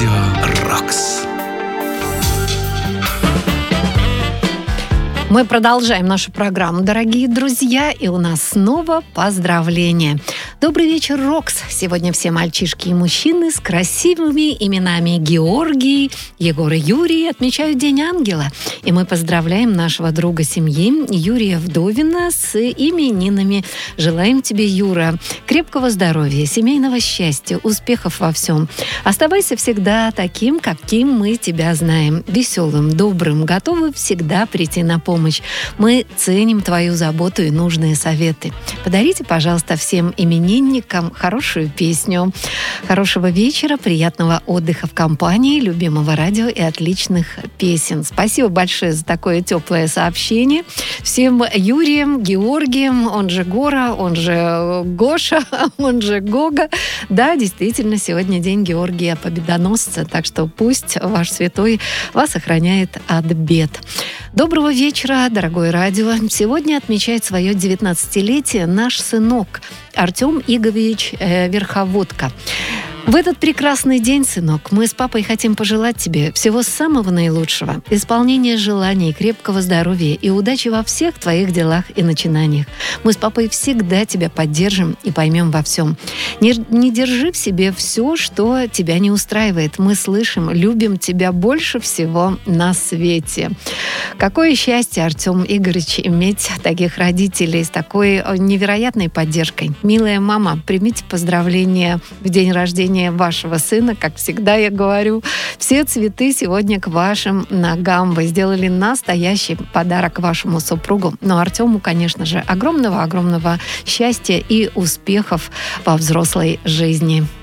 Радио «Рокс». Мы продолжаем нашу программу, дорогие друзья, и у нас снова поздравления. Добрый вечер, Рокс! Сегодня все мальчишки и мужчины с красивыми именами Георгий, Егор и Юрий отмечают День ангела. И мы поздравляем нашего друга семьи Юрия Вдовина с именинами. Желаем тебе, Юра, крепкого здоровья, семейного счастья, успехов во всем. Оставайся всегда таким, каким мы тебя знаем. Веселым, добрым, готовым всегда прийти на помощь. Мы ценим твою заботу и нужные советы. Подарите, пожалуйста, всем именинникам хорошую песню. Хорошего вечера, приятного отдыха в компании, любимого радио и отличных песен. Спасибо большое за такое теплое сообщение. Всем Юрием, Георгием, он же Гора, он же Гоша, он же Гога. Да, действительно, сегодня день Георгия Победоносца, так что пусть ваш святой вас охраняет от бед. Доброго вечера, дорогое радио. Сегодня отмечает свое 19-летие наш сынок Артем Игоревич Верховодко. В этот прекрасный день, сынок, мы с папой хотим пожелать тебе всего самого наилучшего, исполнения желаний, крепкого здоровья и удачи во всех твоих делах и начинаниях. Мы с папой всегда тебя поддержим и поймем во всем. Не держи в себе все, что тебя не устраивает. Мы слышим, любим тебя больше всего на свете. Какое счастье, Артем Игоревич, иметь таких родителей с такой невероятной поддержкой. Милая мама, примите поздравления в день рождения вашего сына. Как всегда я говорю, все цветы сегодня к вашим ногам. Вы сделали настоящий подарок вашему супругу. Но Артему, конечно же, огромного-огромного счастья и успехов во взрослой жизни.